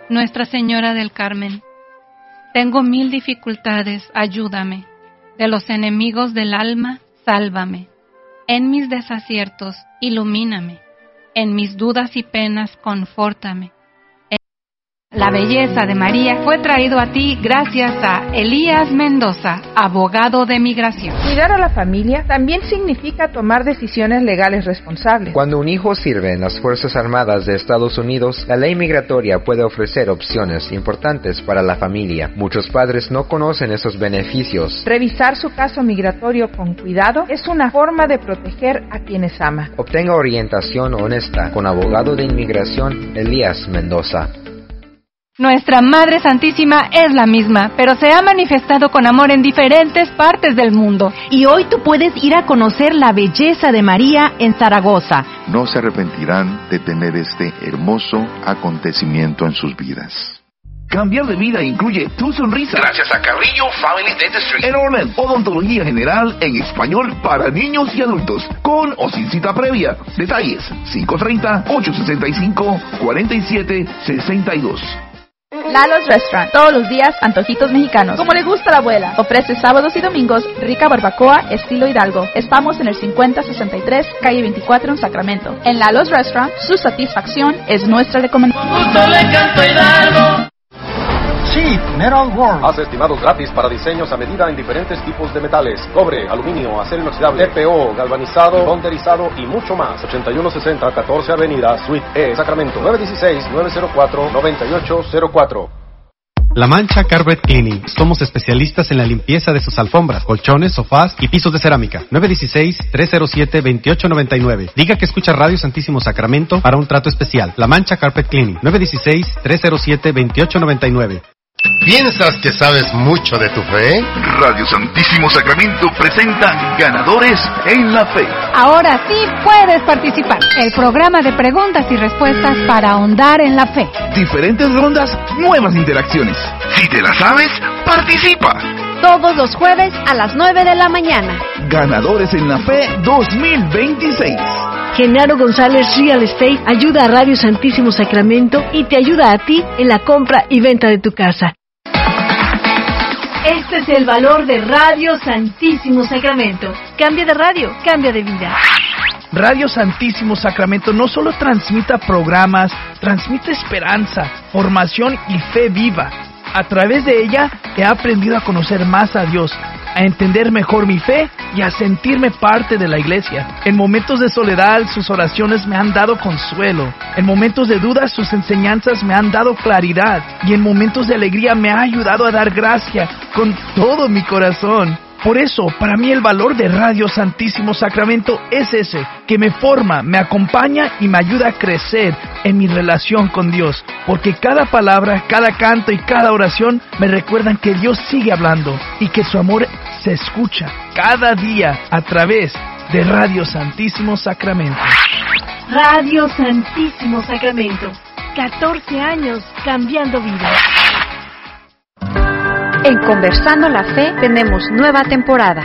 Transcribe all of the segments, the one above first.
Nuestra Señora del Carmen, tengo 1000 dificultades, ayúdame. De los enemigos del alma, sálvame. En mis desaciertos, ilumíname. En mis dudas y penas, confórtame. La belleza de María fue traído a ti gracias a Elías Mendoza, abogado de migración. Cuidar a la familia también significa tomar decisiones legales responsables. Cuando un hijo sirve en las Fuerzas Armadas de Estados Unidos, la ley migratoria puede ofrecer opciones importantes para la familia. Muchos padres no conocen esos beneficios. Revisar su caso migratorio con cuidado es una forma de proteger a quienes ama. Obtenga orientación honesta con abogado de inmigración Elías Mendoza. Nuestra Madre Santísima es la misma, pero se ha manifestado con amor en diferentes partes del mundo. Y hoy tú puedes ir a conocer la belleza de María en Zaragoza. No se arrepentirán de tener este hermoso acontecimiento en sus vidas. Cambiar de vida incluye tu sonrisa. Gracias a Carrillo Family Dentistry. En Orland, odontología general en español para niños y adultos, con o sin cita previa. Detalles: 530-865-4762. Lalo's Restaurant, todos los días antojitos mexicanos, como le gusta a la abuela. Ofrece sábados y domingos rica barbacoa estilo Hidalgo. Estamos en el 5063, calle 24 en Sacramento. En Lalo's Restaurant, su satisfacción es nuestra recomendación. Sheet Metal World. Hace estimados gratis para diseños a medida en diferentes tipos de metales: cobre, aluminio, acero inoxidable, TPO, galvanizado, bonderizado y mucho más. 8160 14 Avenida, Suite E, Sacramento. 916-904-9804. La Mancha Carpet Cleaning. Somos especialistas en la limpieza de sus alfombras, colchones, sofás y pisos de cerámica. 916-307-2899. Diga que escucha Radio Santísimo Sacramento para un trato especial. La Mancha Carpet Cleaning. 916-307-2899. ¿Piensas que sabes mucho de tu fe? Radio Santísimo Sacramento presenta Ganadores en la Fe. Ahora sí puedes participar. El programa de preguntas y respuestas para ahondar en la fe. Diferentes rondas, nuevas interacciones. Si te la sabes, participa. Todos los jueves a las 9 de la mañana. Ganadores en la Fe 2026. Genaro González Real Estate ayuda a Radio Santísimo Sacramento y te ayuda a ti en la compra y venta de tu casa. Este es el valor de Radio Santísimo Sacramento. Cambia de radio, cambia de vida. Radio Santísimo Sacramento no solo transmite programas, transmite esperanza, formación y fe viva. A través de ella he aprendido a conocer más a Dios, a entender mejor mi fe y a sentirme parte de la iglesia. En momentos de soledad, sus oraciones me han dado consuelo. En momentos de dudas, sus enseñanzas me han dado claridad. Y en momentos de alegría me ha ayudado a dar gracia con todo mi corazón. Por eso, para mí el valor de Radio Santísimo Sacramento es ese, que me forma, me acompaña y me ayuda a crecer en mi relación con Dios. Porque cada palabra, cada canto y cada oración me recuerdan que Dios sigue hablando y que su amor se escucha cada día a través de Radio Santísimo Sacramento. Radio Santísimo Sacramento. 14 años cambiando vidas. En Conversando la Fe tenemos nueva temporada.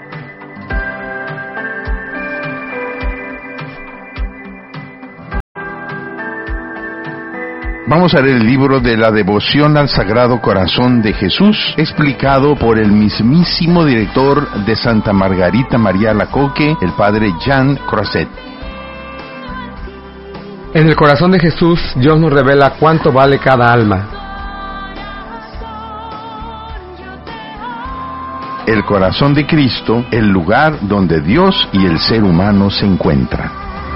Vamos a leer el libro de la devoción al Sagrado Corazón de Jesús, explicado por el mismísimo director de Santa Margarita María Alacoque, el padre Jean Croisset. En el corazón de Jesús, Dios nos revela cuánto vale cada alma. El corazón de Cristo, el lugar donde Dios y el ser humano se encuentran.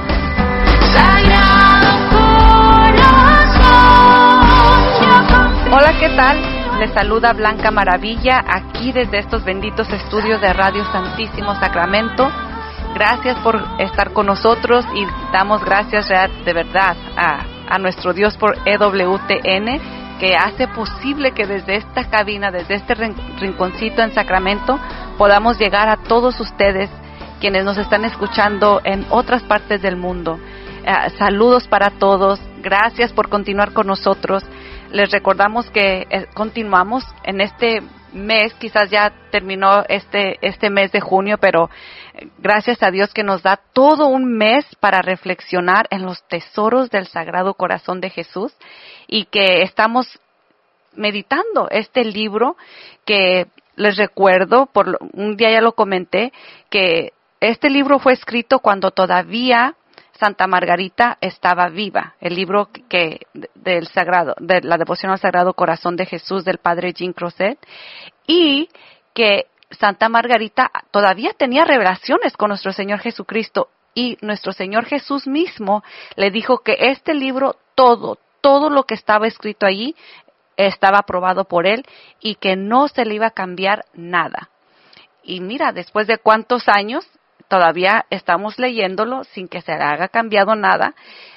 Hola, ¿qué tal? Les saluda Blanca Maravilla, aquí desde estos benditos estudios de Radio Santísimo Sacramento. Gracias por estar con nosotros y damos gracias de verdad a nuestro Dios por EWTN, que hace posible que desde esta cabina, desde este rinconcito en Sacramento, podamos llegar a todos ustedes quienes nos están escuchando en otras partes del mundo. Saludos para todos, gracias por continuar con nosotros. Les recordamos que continuamos en este mes, quizás ya terminó este mes de junio, pero gracias a Dios que nos da todo un mes para reflexionar en los tesoros del Sagrado Corazón de Jesús. y que estamos meditando este libro que les recuerdo, un día ya lo comenté, que este libro fue escrito cuando todavía Santa Margarita estaba viva, el libro de la devoción al Sagrado Corazón de Jesús del Padre Jean Crozet, y que Santa Margarita todavía tenía revelaciones con nuestro Señor Jesucristo, y nuestro Señor Jesús mismo le dijo que este libro, todo lo que estaba escrito allí, estaba aprobado por él y que no se le iba a cambiar nada. Y mira, después de cuántos años, todavía estamos leyéndolo sin que se le haya cambiado nada.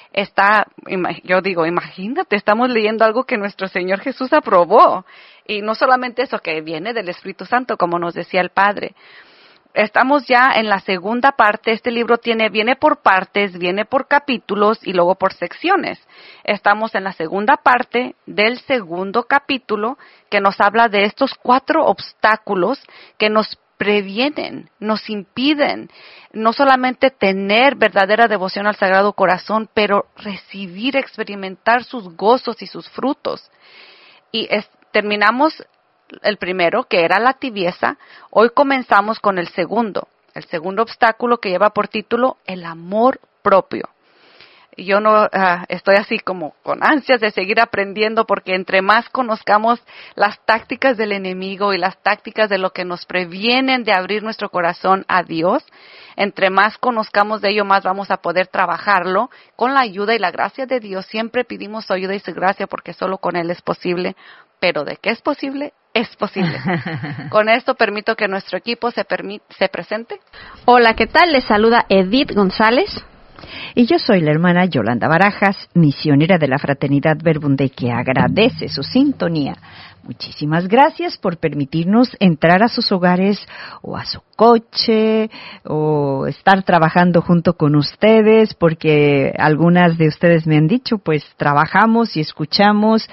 Yo digo, imagínate, estamos leyendo algo que nuestro Señor Jesús aprobó. Y no solamente eso, que viene del Espíritu Santo, como nos decía el Padre. Estamos ya en la segunda parte. Este libro viene por partes, viene por capítulos y luego por secciones. Estamos en la segunda parte del segundo capítulo, que nos habla de estos 4 obstáculos que nos previenen, nos impiden no solamente tener verdadera devoción al Sagrado Corazón, pero recibir, experimentar sus gozos y sus frutos. Y terminamos el primero, que era la tibieza. Hoy comenzamos con el segundo obstáculo, que lleva por título el amor propio. Yo no estoy así como con ansias de seguir aprendiendo, porque entre más conozcamos las tácticas del enemigo y las tácticas de lo que nos previenen de abrir nuestro corazón a Dios, entre más conozcamos de ello, más vamos a poder trabajarlo con la ayuda y la gracia de Dios. Siempre pedimos su ayuda y su gracia, porque solo con Él es posible. Pero ¿de qué es posible? Es posible. Con esto permito que nuestro equipo se presente. Hola, ¿qué tal? Les saluda Edith González. Y yo soy la hermana Yolanda Barajas, misionera de la Fraternidad Verbum, que agradece su sintonía. Muchísimas gracias por permitirnos entrar a sus hogares o a su coche o estar trabajando junto con ustedes, porque algunas de ustedes me han dicho, pues trabajamos y escuchamos.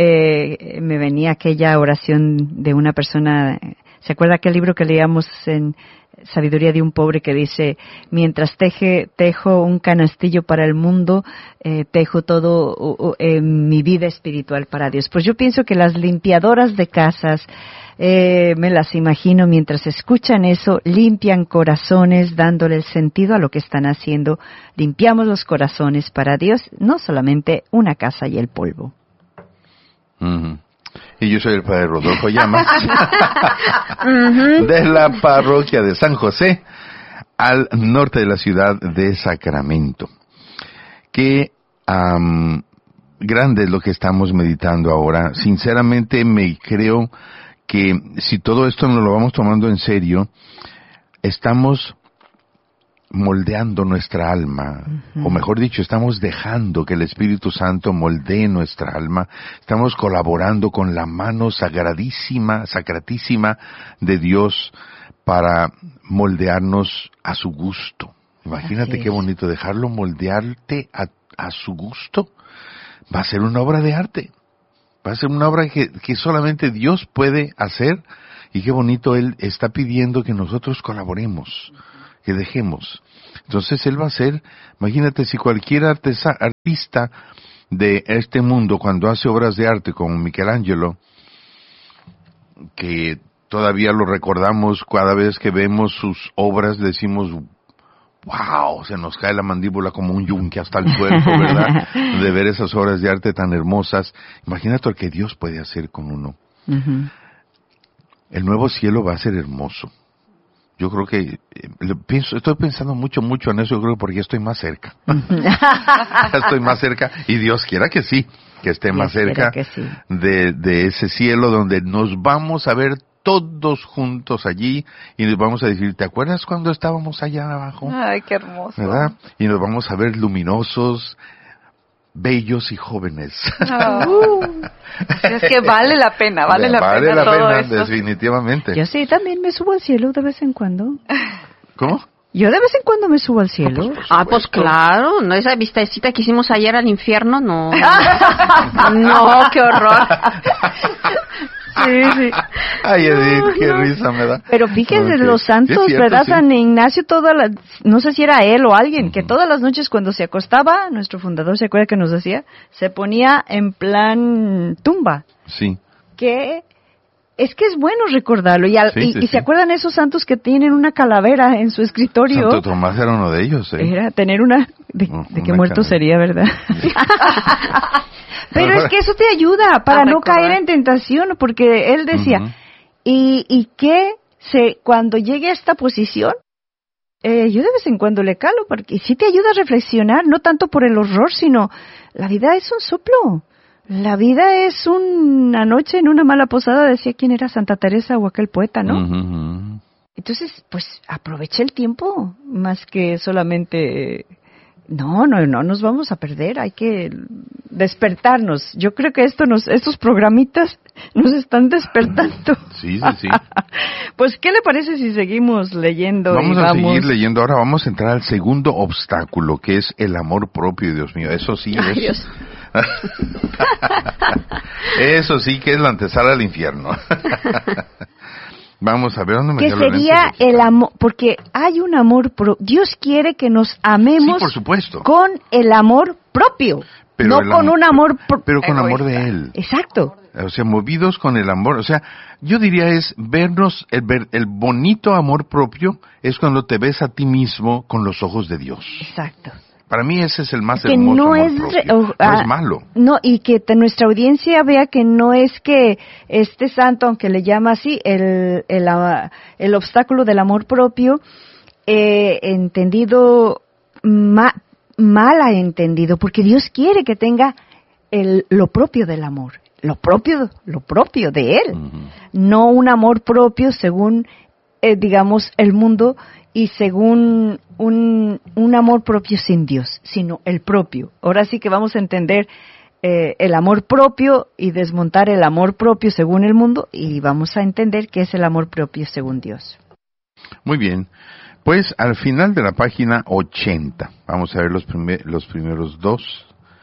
Me venía aquella oración de una persona, ¿se acuerda aquel libro que leíamos en Sabiduría de un Pobre, que dice: mientras tejo un canastillo para el mundo, tejo todo mi vida espiritual para Dios? Pues yo pienso que las limpiadoras de casas, me las imagino mientras escuchan eso, limpian corazones, dándole el sentido a lo que están haciendo. Limpiamos los corazones para Dios, no solamente una casa y el polvo. Uh-huh. Y yo soy el padre Rodolfo Llamas, de la parroquia de San José, al norte de la ciudad de Sacramento. Qué grande es lo que estamos meditando ahora. Sinceramente me creo que si todo esto nos lo vamos tomando en serio, estamos moldeando nuestra alma, o mejor dicho, estamos dejando que el Espíritu Santo moldee nuestra alma. Estamos colaborando con la mano sacratísima de Dios para moldearnos a su gusto. Imagínate qué bonito, dejarlo moldearte a su gusto. Va a ser una obra de arte, va a ser una obra que solamente Dios puede hacer, y qué bonito Él está pidiendo que nosotros colaboremos, que dejemos. Entonces Él va a hacer, imagínate si cualquier artista de este mundo, cuando hace obras de arte como Michelangelo, que todavía lo recordamos cada vez que vemos sus obras, decimos, wow, se nos cae la mandíbula como un yunque hasta el cuerpo, ¿verdad? De ver esas obras de arte tan hermosas. Imagínate lo que Dios puede hacer con uno. Uh-huh. El nuevo cielo va a ser hermoso. Yo creo que estoy pensando mucho en eso, yo creo, porque estoy más cerca. Estoy más cerca, y Dios quiera que sí, que esté más cerca de ese cielo donde nos vamos a ver todos juntos allí, y nos vamos a decir, ¿te acuerdas cuando estábamos allá abajo? Ay, qué hermoso. ¿Verdad? Y nos vamos a ver luminosos, bellos y jóvenes. Es que vale la pena todo eso. Definitivamente. Yo sí, también me subo al cielo de vez en cuando. ¿Cómo? Yo de vez en cuando me subo al cielo. Pues claro, ¿no? Esa vistecita que hicimos ayer al infierno, no. No, qué horror. Sí. Ay, Edith, qué risa me da. Pero fíjense, Okay. los santos, Es cierto, ¿verdad? sí. San Ignacio, no sé si era él o alguien, que todas las noches cuando se acostaba, nuestro fundador, ¿se acuerda que nos decía? Se ponía en plan tumba. Sí. Que es bueno recordarlo. Y Sí. ¿se acuerdan esos santos que tienen una calavera en su escritorio? Santo Tomás era uno de ellos, ¿eh? Era tener una... ¿De qué muerto sería, verdad? Pero es que eso te ayuda para no caer en tentación, porque él decía, y que cuando llegue a esta posición, yo de vez en cuando le calo, porque sí te ayuda a reflexionar, no tanto por el horror, sino la vida es un soplo. La vida es una noche en una mala posada, decía quién era, Santa Teresa o aquel poeta, ¿no? Entonces, pues aprovecha el tiempo, más que solamente... No nos vamos a perder, hay que despertarnos. Yo creo que estos programitas nos están despertando. Sí. Pues, ¿qué le parece si seguimos leyendo? Vamos a seguir leyendo. Ahora vamos a entrar al segundo obstáculo, que es el amor propio, Dios mío. Eso sí es... Dios. Eso sí que es la antesala al infierno. Vamos a ver dónde me que sería el amor, porque hay un amor propio. Dios quiere que nos amemos, sí, por supuesto, con el amor propio, pero no con un amor pero con amor de Él. Exacto. O sea, movidos con el amor. O sea, yo diría es vernos, el bonito amor propio es cuando te ves a ti mismo con los ojos de Dios. Exacto. Para mí ese es el más hermoso amor propio. No es malo. No, y que nuestra audiencia vea que no es que este santo, aunque le llama así, el obstáculo del amor propio, entendido, mal ha entendido, porque Dios quiere que tenga lo propio del amor, lo propio de Él, no un amor propio según, digamos, el mundo, y según un amor propio sin Dios, sino el propio. Ahora sí que vamos a entender el amor propio y desmontar el amor propio según el mundo, y vamos a entender qué es el amor propio según Dios. Muy bien. Pues al final de la página 80, vamos a ver los primeros dos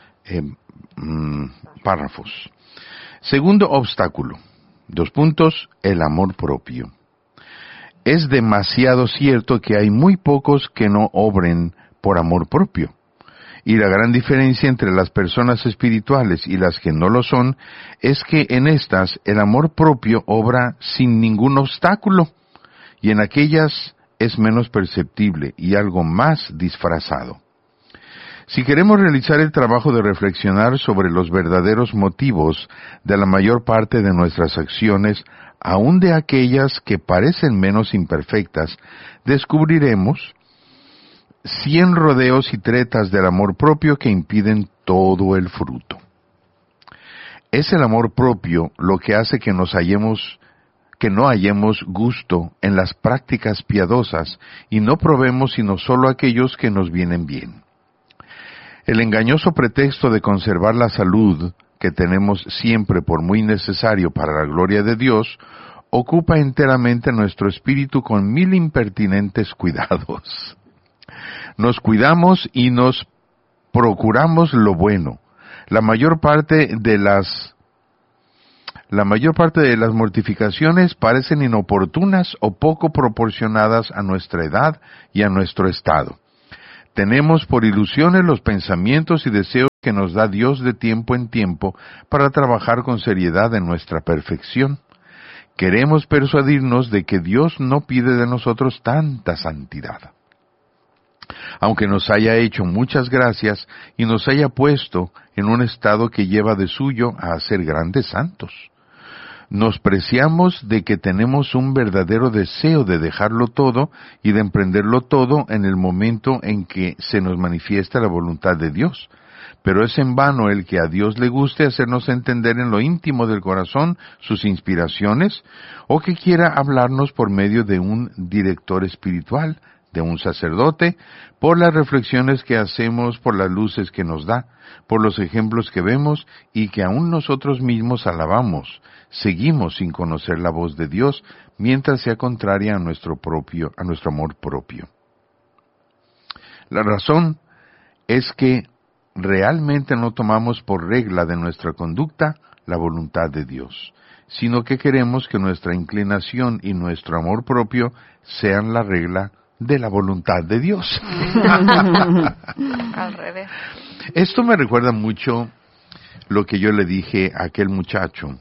párrafos. Segundo obstáculo, 2 puntos, el amor propio. Es demasiado cierto que hay muy pocos que no obren por amor propio. Y la gran diferencia entre las personas espirituales y las que no lo son es que en estas el amor propio obra sin ningún obstáculo, y en aquellas es menos perceptible y algo más disfrazado. Si queremos realizar el trabajo de reflexionar sobre los verdaderos motivos de la mayor parte de nuestras acciones, aun de aquellas que parecen menos imperfectas, descubriremos 100 rodeos y tretas del amor propio que impiden todo el fruto. Es el amor propio lo que hace que no hallemos gusto en las prácticas piadosas y no probemos sino solo aquellos que nos vienen bien. El engañoso pretexto de conservar la salud, que tenemos siempre por muy necesario para la gloria de Dios, ocupa enteramente nuestro espíritu con 1000 impertinentes cuidados. Nos cuidamos y nos procuramos lo bueno. La mayor parte de las mortificaciones parecen inoportunas o poco proporcionadas a nuestra edad y a nuestro estado. Tenemos por ilusiones los pensamientos y deseos que nos da Dios de tiempo en tiempo para trabajar con seriedad en nuestra perfección. Queremos persuadirnos de que Dios no pide de nosotros tanta santidad. Aunque nos haya hecho muchas gracias y nos haya puesto en un estado que lleva de suyo a ser grandes santos. Nos preciamos de que tenemos un verdadero deseo de dejarlo todo y de emprenderlo todo en el momento en que se nos manifiesta la voluntad de Dios. Pero es en vano el que a Dios le guste hacernos entender en lo íntimo del corazón sus inspiraciones, o que quiera hablarnos por medio de un director espiritual, de un sacerdote, por las reflexiones que hacemos, por las luces que nos da, por los ejemplos que vemos y que aún nosotros mismos alabamos. Seguimos sin conocer la voz de Dios mientras sea contraria a nuestro amor propio. La razón es que realmente no tomamos por regla de nuestra conducta la voluntad de Dios, sino que queremos que nuestra inclinación y nuestro amor propio sean la regla de la voluntad de Dios. Al revés. Esto me recuerda mucho lo que yo le dije a aquel muchacho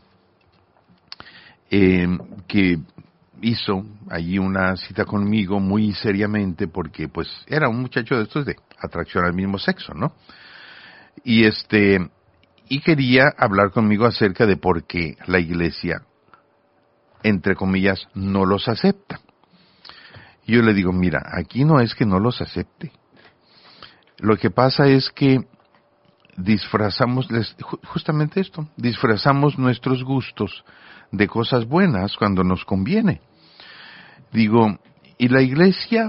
que hizo allí una cita conmigo muy seriamente, porque pues era un muchacho de estos de atracción al mismo sexo, ¿no? Y quería hablar conmigo acerca de por qué la iglesia, entre comillas, no los acepta. Y yo le digo, mira, aquí no es que no los acepte. Lo que pasa es que disfrazamos, justamente esto, disfrazamos nuestros gustos de cosas buenas cuando nos conviene. Digo, y la iglesia,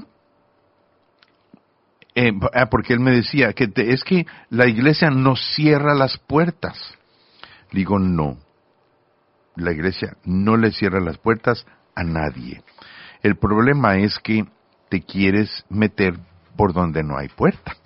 porque él me decía que es que la iglesia nos cierra las puertas. Digo, no, la iglesia no le cierra las puertas a nadie. El problema es que te quieres meter por donde no hay puerta.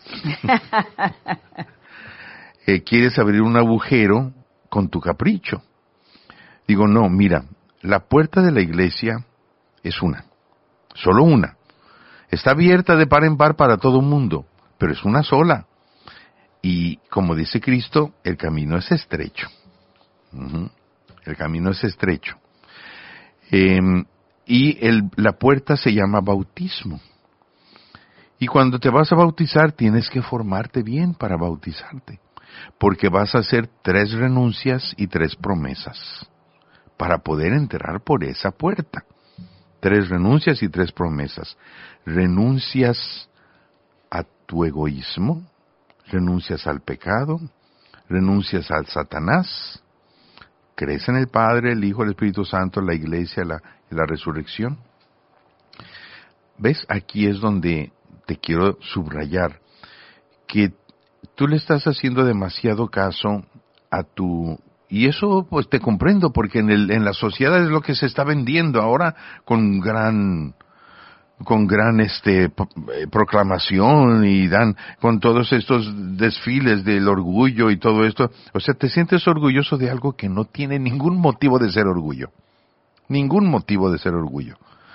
Quieres abrir un agujero con tu capricho. Digo, no, mira, la puerta de la iglesia es una, solo una. Está abierta de par en par para todo el mundo, pero es una sola. Y como dice Cristo, el camino es estrecho. El camino es estrecho. La puerta se llama bautismo. Y cuando te vas a bautizar, tienes que formarte bien para bautizarte. Porque vas a hacer 3 renuncias y 3 promesas para poder entrar por esa puerta. 3 renuncias y 3 promesas. Renuncias a tu egoísmo, renuncias al pecado, renuncias al Satanás, crees en el Padre, el Hijo, el Espíritu Santo, la Iglesia, la resurrección. ¿Ves? Aquí es donde te quiero subrayar que tú le estás haciendo demasiado caso a tu... Y eso pues te comprendo, porque en la sociedad es lo que se está vendiendo ahora con gran proclamación, y dan con todos estos desfiles del orgullo y todo esto. O sea, te sientes orgulloso de algo que no tiene ningún motivo de ser orgullo. Ningún motivo de ser orgullo.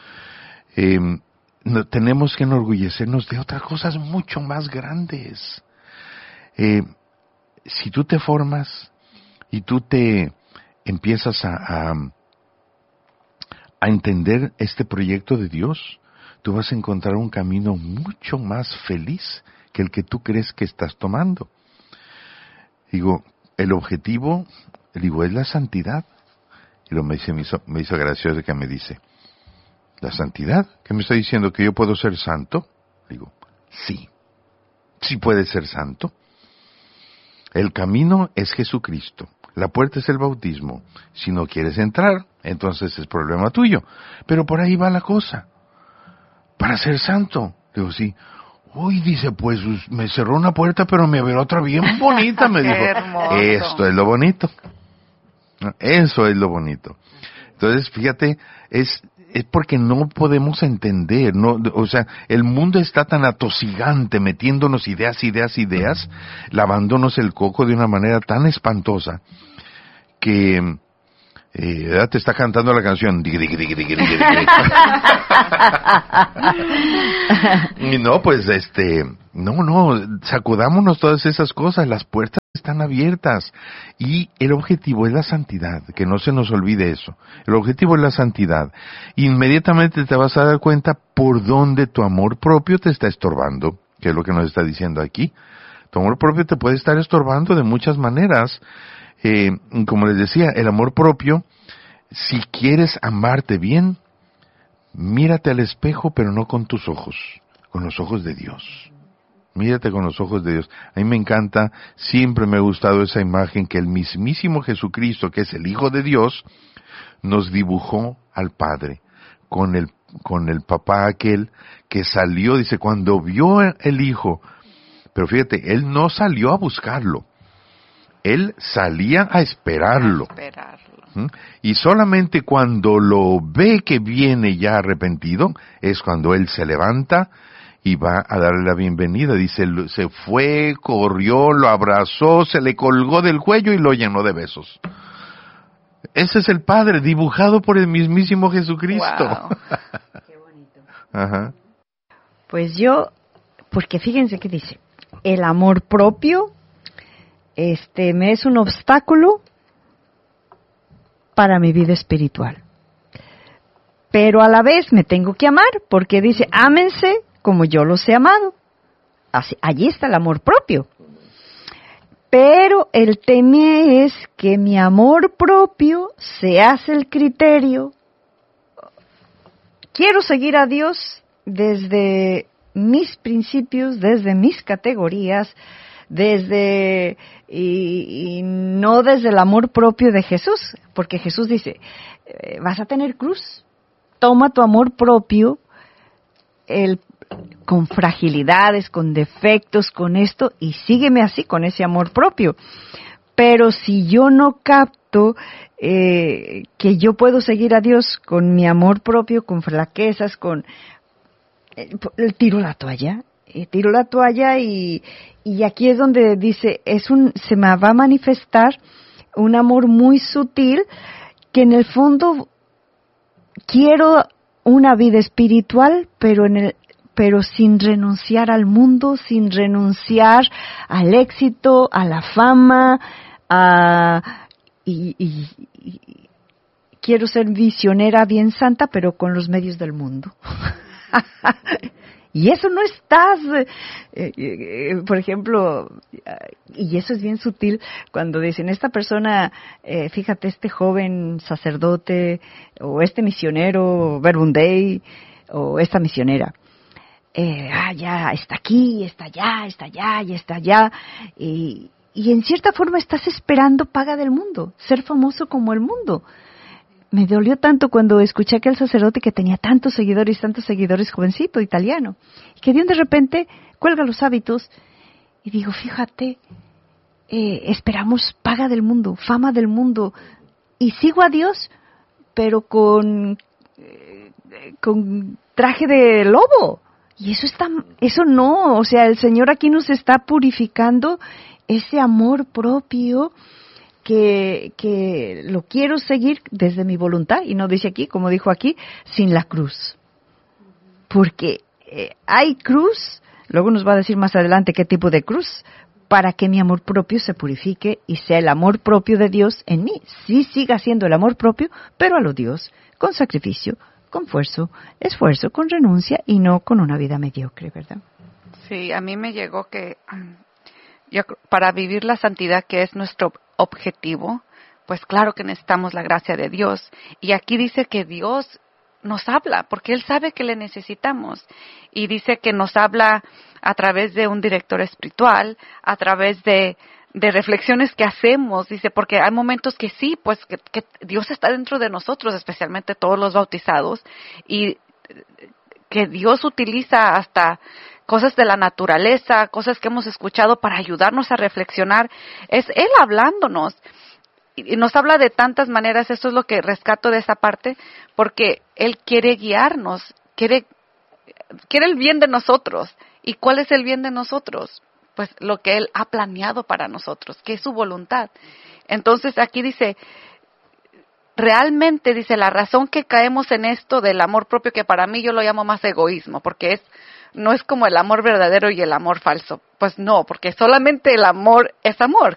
No, tenemos que enorgullecernos de otras cosas mucho más grandes. Si tú te formas y tú te empiezas a entender este proyecto de Dios, tú vas a encontrar un camino mucho más feliz que el que tú crees que estás tomando. Digo, el objetivo, es la santidad. Y me hizo gracioso que me dice, ¿la santidad? ¿Qué me está diciendo? ¿Que yo puedo ser santo? Digo, sí puedes ser santo. El camino es Jesucristo. La puerta es el bautismo. Si no quieres entrar, entonces es problema tuyo. Pero por ahí va la cosa. Para ser santo. Digo, sí. Uy, dice, pues me cerró una puerta, pero me abrió otra bien bonita, me dijo. Hermoso. Esto es lo bonito. Eso es lo bonito. Entonces, fíjate, es porque no podemos entender, no, o sea, el mundo está tan atosigante, metiéndonos ideas, lavándonos el coco de una manera tan espantosa, que te está cantando la canción. Y no, pues sacudámonos todas esas cosas, las puertas están abiertas, y el objetivo es la santidad, que no se nos olvide eso. El objetivo es la santidad. Inmediatamente te vas a dar cuenta por dónde tu amor propio te está estorbando, que es lo que nos está diciendo aquí. Tu amor propio te puede estar estorbando de muchas maneras. Como les decía, el amor propio, si quieres amarte bien, mírate al espejo, pero no con tus ojos, con los ojos de Dios. Mírate con los ojos de Dios. A mí me encanta, siempre me ha gustado esa imagen que el mismísimo Jesucristo, que es el Hijo de Dios, nos dibujó al Padre, con el papá aquel que salió, dice, cuando vio el Hijo, pero fíjate, él no salió a buscarlo, él salía a esperarlo. Y solamente cuando lo ve que viene ya arrepentido, es cuando él se levanta y va a darle la bienvenida. Dice, se fue, corrió, lo abrazó, se le colgó del cuello y lo llenó de besos. Ese es el Padre, dibujado por el mismísimo Jesucristo. Wow. Qué bonito. Ajá. Pues porque fíjense que dice, el amor propio me es un obstáculo para mi vida espiritual. Pero a la vez me tengo que amar, porque dice, ámense como yo los he amado. Así, allí está el amor propio. Pero el tema es que mi amor propio se hace el criterio. Quiero seguir a Dios desde mis principios, desde mis categorías, y no desde el amor propio de Jesús, porque Jesús dice, vas a tener cruz, toma tu amor propio, con fragilidades, con defectos, con esto, y sígueme así, con ese amor propio. Pero si yo no capto que yo puedo seguir a Dios con mi amor propio, con flaquezas, tiro la toalla y aquí es donde dice, se me va a manifestar un amor muy sutil que en el fondo quiero una vida espiritual, pero sin renunciar al mundo, sin renunciar al éxito, a la fama, y quiero ser misionera bien santa, pero con los medios del mundo. Y eso no estás, por ejemplo, y eso es bien sutil cuando dicen, esta persona, fíjate, este joven sacerdote, o este misionero, Verbum Dei, o esta misionera, ya, está aquí, está allá, está allá, y está allá, y en cierta forma estás esperando paga del mundo, ser famoso como el mundo. Me dolió tanto cuando escuché a aquel sacerdote que tenía tantos seguidores, jovencito, italiano, que de repente cuelga los hábitos y digo, fíjate, esperamos paga del mundo, fama del mundo, y sigo a Dios, pero con traje de lobo. Y eso no, o sea, el Señor aquí nos está purificando ese amor propio que lo quiero seguir desde mi voluntad, y no dice aquí, como dijo aquí, sin la cruz. Porque hay cruz, luego nos va a decir más adelante qué tipo de cruz, para que mi amor propio se purifique y sea el amor propio de Dios en mí. Sí siga siendo el amor propio, pero a lo Dios, con sacrificio, con esfuerzo, con renuncia y no con una vida mediocre, ¿verdad? Sí, a mí me llegó que para vivir la santidad que es nuestro objetivo, pues claro que necesitamos la gracia de Dios. Y aquí dice que Dios nos habla, porque Él sabe que le necesitamos. Y dice que nos habla a través de un director espiritual, a través de reflexiones que hacemos. Dice, porque hay momentos que sí, pues que Dios está dentro de nosotros, especialmente todos los bautizados, y que Dios utiliza hasta cosas de la naturaleza, cosas que hemos escuchado para ayudarnos a reflexionar. Es Él hablándonos. Y nos habla de tantas maneras. Eso es lo que rescato de esa parte, porque Él quiere guiarnos, quiere el bien de nosotros. ¿Y cuál es el bien de nosotros? Pues lo que Él ha planeado para nosotros, que es su voluntad. Entonces aquí dice, realmente dice, la razón que caemos en esto del amor propio, que para mí yo lo llamo más egoísmo, porque no es como el amor verdadero y el amor falso. Pues no, porque solamente el amor es amor.